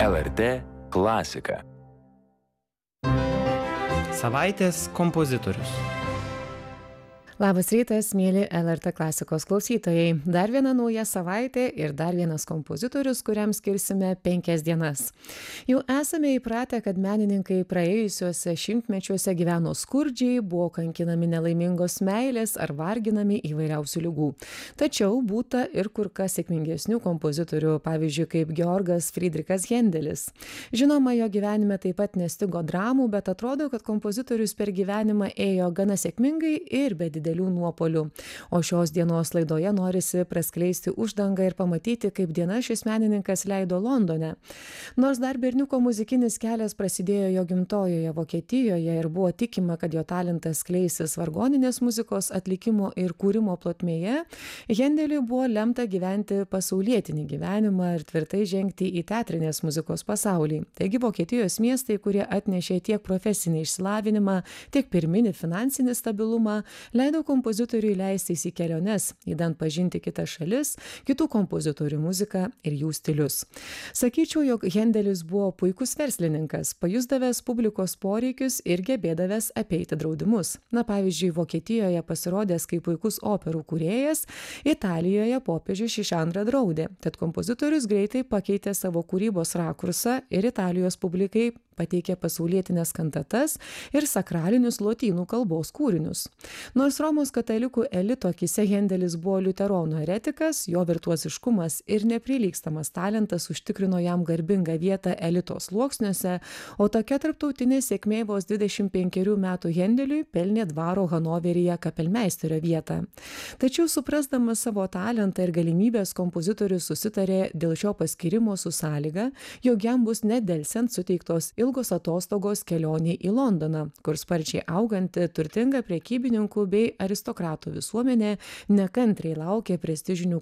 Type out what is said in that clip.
LRT klasika. Savaitės kompozitorius. Labas rytas, mėly LRT klasikos klausytojai. Dar viena nauja savaitė ir dar vienas kompozitorius, kuriam skirsime 5 dienas. Jau esame įpratę, kad menininkai praėjusiuose šimtmečiuose gyveno skurdžiai, buvo kankinami nelaimingos meilės ar varginami įvairiausių ligų. Tačiau būta ir kur kas sėkmingesnių kompozitorių, pavyzdžiui, kaip Georgas Friedrichas Hendelis. Žinoma, jo gyvenime taip pat nestigo dramų, bet atrodo, kad kompozitorius per gyvenimą ėjo gana sėkmingai ir be didelių nuopolių. O šios dienos laidoje norisi praskleisti uždangą ir pamatyti, kaip diena šis menininkas leido Londone. Nors dar berniuko muzikinis kelias prasidėjo jo gimtojoje Vokietijoje ir buvo tikima, kad jo talentas skleisis vargoninės muzikos atlikimo ir kūrimo plotmėje, Hendeliui buvo lemta gyventi pasaulietinį gyvenimą ir tvirtai žengti į teatrinės muzikos pasaulį. Taigi Vokietijos miestai, kurie atnešė tiek profesinį išsilavinimą, tiek pirminį finansinį stabilumą, leido kompozitoriui leistis į keliones, įdant pažinti kitas šalis, kitų kompozitorių muziką ir jų stilius. Sakyčiau, jog Hendelis buvo puikus verslininkas, pajusdavęs publikos poreikius ir gebėdavęs apeiti draudimus. Na, pavyzdžiui, Vokietijoje pasirodęs kaip puikus operų kūrėjas, Italijoje popiežius šį žanrą draudė, tad kompozitorius greitai pakeitė savo kūrybos rakursą ir Italijos publikai pateikė pasaulietinės kantatas ir sakralinius lotynų kalbos kūrinius. Nors Romos katalikų elito akyse Hendelis buvo liuteronų eretikas, jo virtuoziškumas ir neprilygstamas talentas užtikrino jam garbingą vietą elito sluoksniuose, o tokia tarptautinė sėkmė vos 25 metų Hendeliui pelnė dvaro Hanoveryje kapelmeisterio vietą. Tačiau suprasdamas savo talentą ir galimybės, kompozitorius susitarė dėl šio paskyrimo su sąlyga, jog jam bus nedelsiant suteiktos ilgos atostogos kelionė į Londoną, kur sparčiai auganti turtinga prekybininkų bei aristokratų visuomenė nekantriai laukė prestižinių